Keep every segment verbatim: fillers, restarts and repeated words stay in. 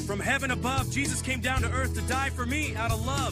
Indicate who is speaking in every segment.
Speaker 1: From heaven above, Jesus came down to earth to die for me out of love.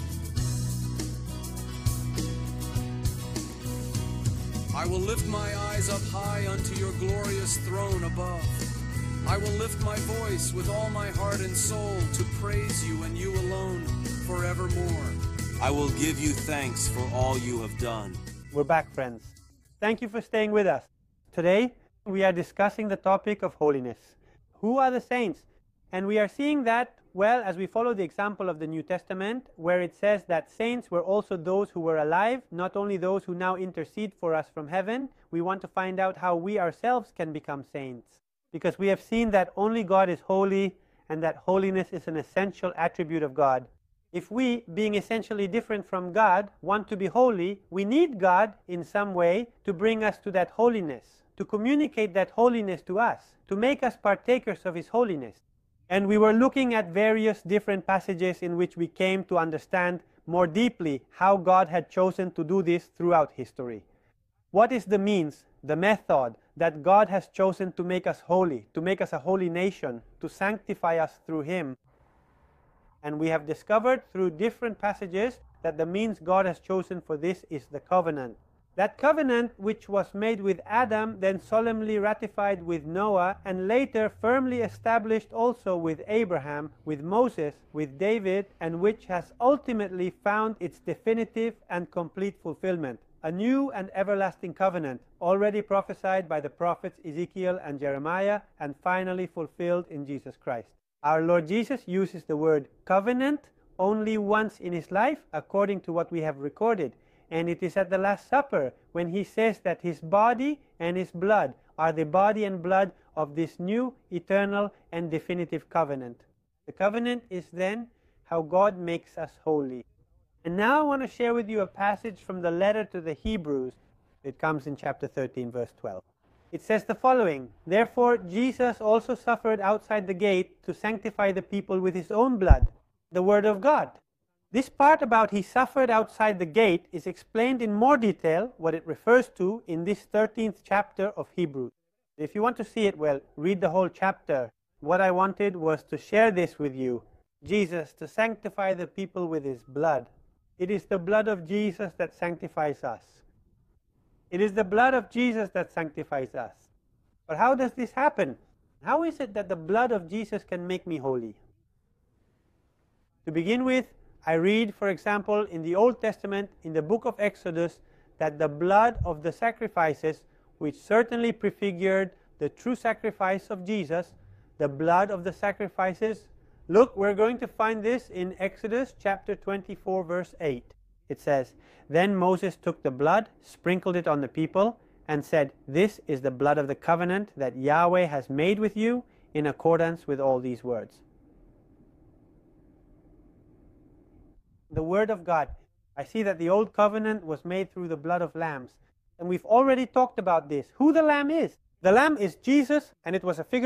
Speaker 1: I will lift my eyes up high unto your glorious throne above. I will lift my voice with all my heart and soul to praise you and you alone forevermore. I will give you thanks for all you have done.
Speaker 2: We're back, friends. Thank you for staying with us. Today, we are discussing the topic of holiness. Who are the saints? And we are seeing that, well, as we follow the example of the New Testament, where it says that saints were also those who were alive, not only those who now intercede for us from heaven. We want to find out how we ourselves can become saints. Because we have seen that only God is holy, and that holiness is an essential attribute of God. If we, being essentially different from God, want to be holy, we need God in some way to bring us to that holiness, to communicate that holiness to us, to make us partakers of His holiness. And we were looking at various different passages in which we came to understand more deeply how God had chosen to do this throughout history. What is the means, the method that God has chosen to make us holy, to make us a holy nation, to sanctify us through Him? And we have discovered through different passages that the means God has chosen for this is the covenant. That covenant which was made with Adam, then solemnly ratified with Noah, and later firmly established also with Abraham, with Moses, with David, and which has ultimately found its definitive and complete fulfillment. A new and everlasting covenant, already prophesied by the prophets Ezekiel and Jeremiah, and finally fulfilled in Jesus Christ. Our Lord Jesus uses the word covenant only once in His life, according to what we have recorded. And it is at the Last Supper when He says that His body and His blood are the body and blood of this new, eternal, and definitive covenant. The covenant is then how God makes us holy. And now I want to share with you a passage from the letter to the Hebrews. It comes in chapter thirteen, verse twelve. It says the following: Therefore Jesus also suffered outside the gate to sanctify the people with His own blood, the word of God. This part about He suffered outside the gate is explained in more detail, what it refers to, in this thirteenth chapter of Hebrews. If you want to see it, well, read the whole chapter. What I wanted was to share this with you. Jesus, to sanctify the people with His blood. It is the blood of Jesus that sanctifies us. It is the blood of Jesus that sanctifies us. But how does this happen? How is it that the blood of Jesus can make me holy? To begin with, I read, for example, in the Old Testament, in the book of Exodus, that the blood of the sacrifices, which certainly prefigured the true sacrifice of Jesus, the blood of the sacrifices, look, we're going to find this in Exodus chapter twenty-four, verse eight. It says, Then Moses took the blood, sprinkled it on the people, and said, This is the blood of the covenant that Yahweh has made with you in accordance with all these words. The word of God. I see that the old covenant was made through the blood of lambs. And we've already talked about this. Who the lamb is. The lamb is Jesus, and it was a figure